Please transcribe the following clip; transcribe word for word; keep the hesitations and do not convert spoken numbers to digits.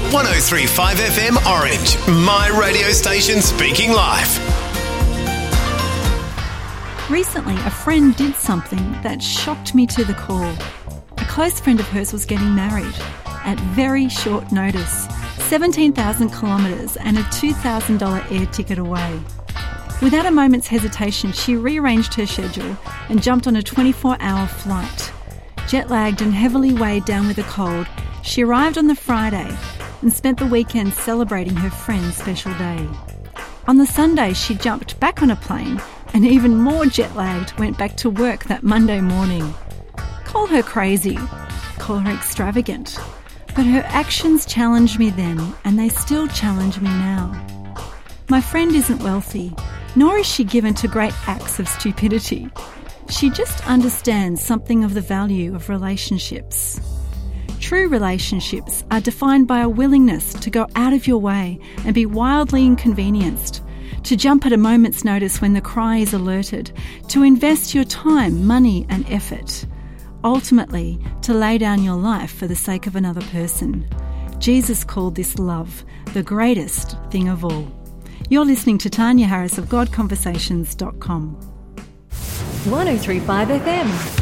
one oh three point five F M Orange, my radio station speaking life. Recently, a friend did something that shocked me to the core. A close friend of hers was getting married at very short notice, seventeen thousand kilometres and a two thousand dollars air ticket away. Without a moment's hesitation, she rearranged her schedule and jumped on a twenty-four hour flight. Jet-lagged and heavily weighed down with a cold, she arrived on the Friday and spent the weekend celebrating her friend's special day. On the Sunday, she jumped back on a plane and, even more jet-lagged, went back to work that Monday morning. Call her crazy, call her extravagant, but her actions challenged me then, and they still challenge me now. My friend isn't wealthy, nor is she given to great acts of stupidity. She just understands something of the value of relationships. True relationships are defined by a willingness to go out of your way and be wildly inconvenienced, to jump at a moment's notice when the cry is alerted, to invest your time, money and effort. Ultimately, to lay down your life for the sake of another person. Jesus called this love, the greatest thing of all. You're listening to Tanya Harris of God Conversations dot com. one oh three point five F M.